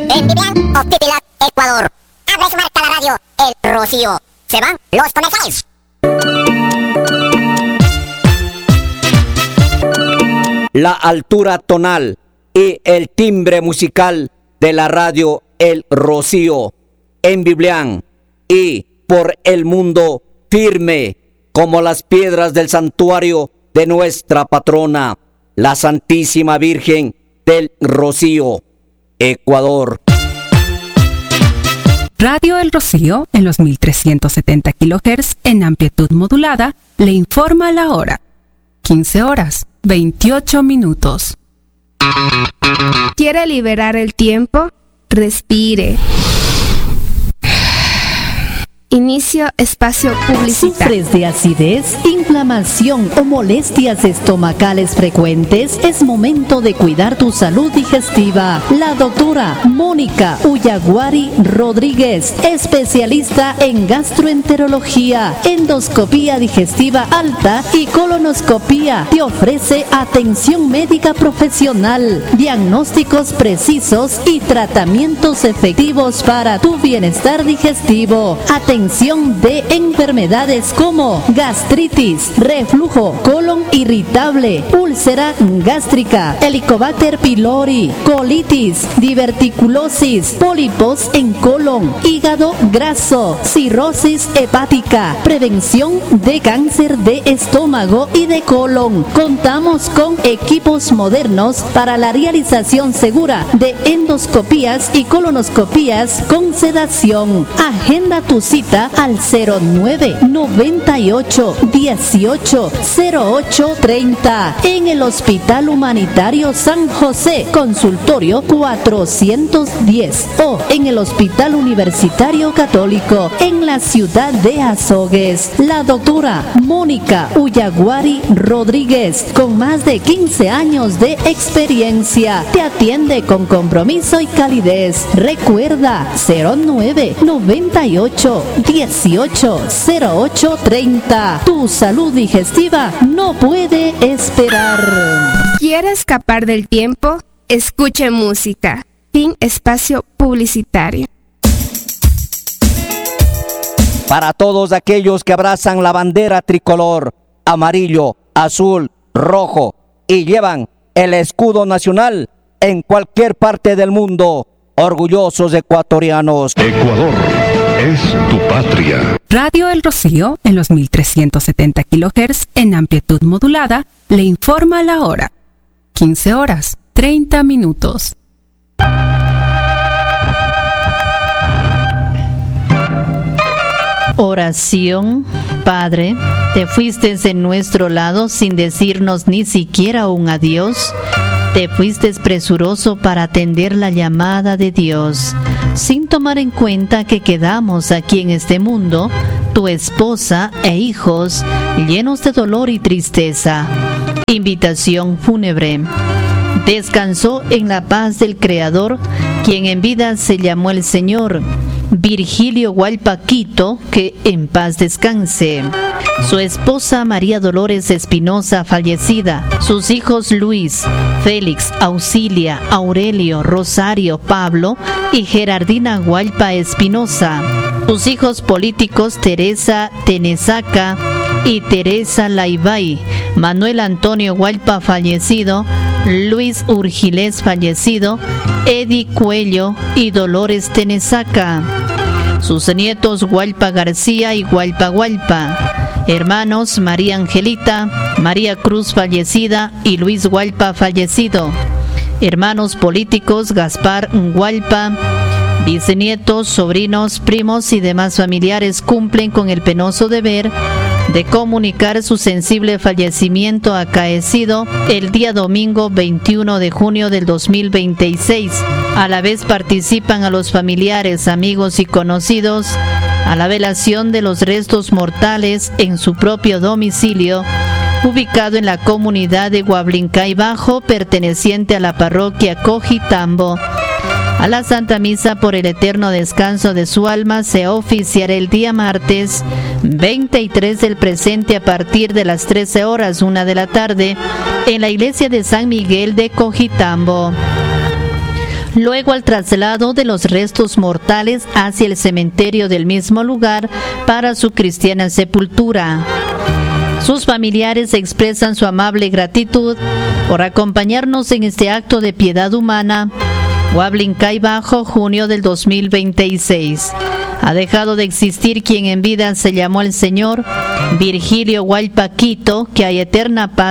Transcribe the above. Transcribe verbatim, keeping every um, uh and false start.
En Vivian, Octipilat, Ecuador. A ver si marca la radio El Rocío. Se van los comerciales. La altura tonal y el timbre musical de la radio El Rocío en Biblián y por el mundo firme como las piedras del santuario de nuestra patrona, la Santísima Virgen del Rocío, Ecuador. Radio El Rocío en los mil trescientos setenta kilohertz en amplitud modulada le informa la hora. quince horas, veintiocho minutos. ¿Quiere liberar el tiempo? Respire. Inicio espacio publicitario. ¿Sufres de acidez, inflamación o molestias estomacales frecuentes? Es momento de cuidar tu salud digestiva. La doctora Mónica Uyaguari Rodríguez, especialista en gastroenterología, endoscopía digestiva alta y colonoscopía, te ofrece atención médica profesional, diagnósticos precisos y tratamientos efectivos para tu bienestar digestivo. Atención de enfermedades como gastritis, reflujo, colon irritable, úlcera gástrica, Helicobacter pylori, colitis, diverticulosis, pólipos en colon, hígado graso, cirrosis hepática, prevención de cáncer de estómago y de colon. Contamos con equipos modernos para la realización segura de endoscopías y colonoscopías con sedación. Agenda tu cita al cero nueve noventa y ocho dieciocho cero ocho treinta en el Hospital Humanitario San José, consultorio cuatrocientos diez, o en el Hospital Universitario Católico en la ciudad de Azogues. La doctora Mónica Uyaguari Rodríguez, con más de quince años de experiencia, te atiende con compromiso y calidez. Recuerda cero nueve noventa y ocho dieciocho cero ocho treinta. Tu salud digestiva no puede esperar. ¿Quiere escapar del tiempo? Escuche música. Fin espacio publicitario. Para todos aquellos que abrazan la bandera tricolor, amarillo, azul, rojo y llevan el escudo nacional en cualquier parte del mundo, orgullosos ecuatorianos. Ecuador es tu patria. Radio El Rocío en los mil trescientos setenta kilohertz en amplitud modulada le informa la hora. quince horas, treinta minutos. Oración. Padre, te fuiste de nuestro lado sin decirnos ni siquiera un adiós. Te fuiste presuroso para atender la llamada de Dios, sin tomar en cuenta que quedamos aquí en este mundo, tu esposa e hijos, llenos de dolor y tristeza. Invitación fúnebre. Descansó en la paz del Creador, quien en vida se llamó el Señor, Virgilio Hualpaquito, que en paz descanse. Su esposa María Dolores Espinosa, fallecida. Sus hijos Luis, Félix, Auxilia, Aurelio, Rosario, Pablo y Gerardina Hualpa Espinosa. Sus hijos políticos Teresa Tenesaca y Teresa Laibay. Manuel Antonio Hualpa, fallecido. Luis Urgilés, fallecido. Eddie Cuello y Dolores Tenesaca. Sus nietos Hualpa García y Hualpa Hualpa. Hermanos María Angelita, María Cruz, fallecida, y Luis Hualpa, fallecido. Hermanos políticos Gaspar Hualpa. Bisnietos, sobrinos, primos y demás familiares cumplen con el penoso deber de comunicar su sensible fallecimiento acaecido el día domingo veintiuno de junio del dos mil veintiséis. A la vez participan a los familiares, amigos y conocidos a la velación de los restos mortales en su propio domicilio, ubicado en la comunidad de Guablincay Bajo, perteneciente a la parroquia Cojitambo. A la Santa Misa por el eterno descanso de su alma se oficiará el día martes veintitrés del presente a partir de las trece horas, una de la tarde, en la iglesia de San Miguel de Cojitambo. luego al traslado de los restos mortales hacia el cementerio del mismo lugar para su cristiana sepultura. Sus familiares expresan su amable gratitud por acompañarnos en este acto de piedad humana. Huablincay Bajo, junio del dos mil veintiséis. Ha dejado de existir quien en vida se llamó el Señor Virgilio Huaypaquito, que hay eterna paz